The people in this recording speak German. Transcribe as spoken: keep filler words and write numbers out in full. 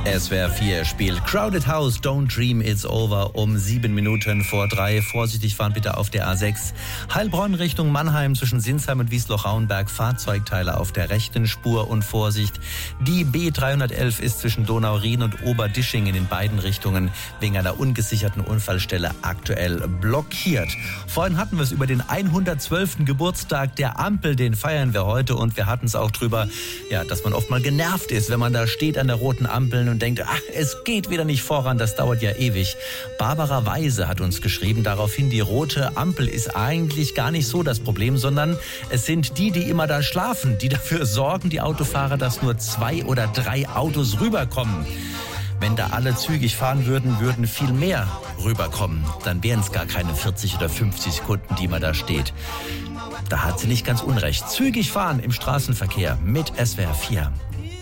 S W R vier spielt Crowded House, Don't Dream It's Over um sieben Minuten vor drei. Vorsichtig fahren bitte auf der A sechs. Heilbronn Richtung Mannheim zwischen Sinsheim und Wiesloch-Rauenberg. Fahrzeugteile auf der rechten Spur und Vorsicht. Die B dreihundertelf ist zwischen Donau-Rien und Oberdisching in beiden Richtungen wegen einer ungesicherten Unfallstelle aktuell blockiert. Vorhin hatten wir es über den hundertzwölften Geburtstag der Ampel, den feiern wir heute, und wir hatten es auch drüber, ja, dass man oft mal genervt ist, wenn man da steht an der roten Ampel und denkt, ach, es geht wieder nicht voran, das dauert ja ewig. Barbara Weise hat uns geschrieben, daraufhin, die rote Ampel ist eigentlich gar nicht so das Problem, sondern es sind die, die immer da schlafen, die dafür sorgen, die Autofahrer, dass nur zwei oder drei Autos rüberkommen. Wenn da alle zügig fahren würden, würden viel mehr rüberkommen. Dann wären es gar keine vierzig oder fünfzig Sekunden, die man da steht. Da hat sie nicht ganz unrecht. Zügig fahren im Straßenverkehr mit S W R vier.